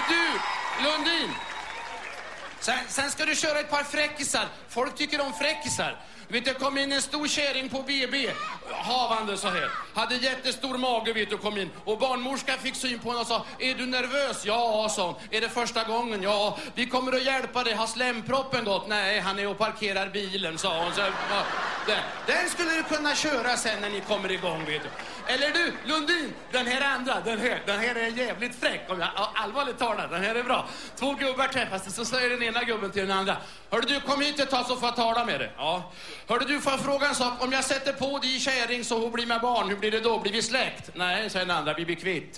Du, Lundin. Sen ska du köra ett par fräckisar. Folk tycker om fräckisar. Vet du, kom in en stor kärring på BB. Havande så här. Hade jättestor mage, vet du, kom in. Och barnmorska fick syn på henne och sa: är du nervös? Ja, sa hon. Är det första gången? Ja. Vi kommer att hjälpa dig. Har slämproppen gått? Nej, han är och parkerar bilen, sa hon. Så, ja, den skulle du kunna köra sen när ni kommer igång, vet du. Eller du, Lundin, den här andra, den här är jävligt fräck. Om jag allvarligt talar, den här är bra. 2 gubbar träffas, så säger den ena gubben till den andra: hörde du, kom hit ett tag så får jag tala med dig. Ja. Hörde du, får jag fråga en sak? Om jag sätter på dig i kärring så hon blir med barn, hur blir det då? Blir vi släkt? Nej, säger den andra, vi blir kvitt.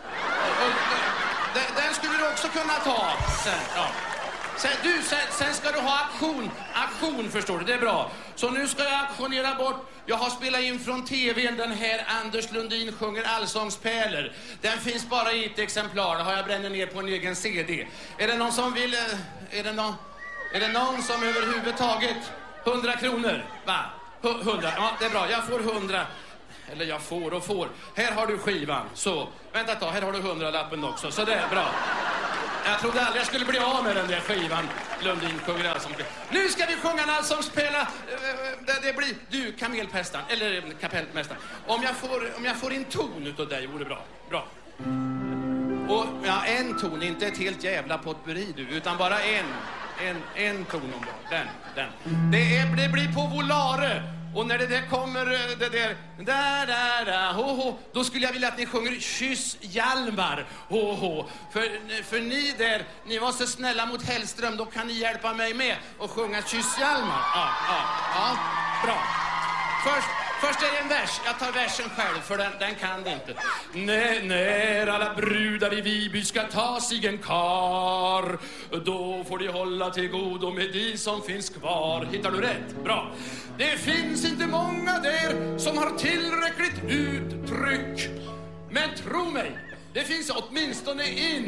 Den skulle du också kunna ta sen, ja. Sen ska du ha aktion, förstår du, det är bra. Så nu ska jag aktionera bort. Jag har spelat in från tvn den här Anders Lundin sjunger allsångspärlor. Den finns bara i ett exemplar, det har jag bränt ner på en egen CD. Är det någon som vill, är det någon som överhuvudtaget 100 kronor, va? 100, ja det är bra, jag får 100. Eller jag får. Här har du skivan, så. Vänta ett tag, här har du 100-lappen också, så det är bra. Jag trodde aldrig jag skulle bli av med den där skivan. Lundin sjunger allsångspärlor. Nu ska vi sjunga en allsångspärla. Det blir du, kamelprästaren, eller kapellmästaren. Om jag får en ton utav dig, vore bra. Bra. Och ja, en ton, inte ett helt jävla potpurri du, utan bara en ton om dagen. Den. Det blir på volare. Och när det där kommer, det där, ho, då skulle jag vilja att ni sjunger Kyss Hjalmar, ho. För ni där, ni var så snälla mot Hellström, då kan ni hjälpa mig med och sjunga Kyss Hjalmar. Ja, bra. Först är det en vers. Jag tar versen själv, för den kan det inte. När alla brudar i Viby ska ta sig en kar, då får de hålla till godo med de som finns kvar. Hittar du rätt? Bra. Det finns inte många där som har tillräckligt uttryck. Men tro mig, det finns åtminstone en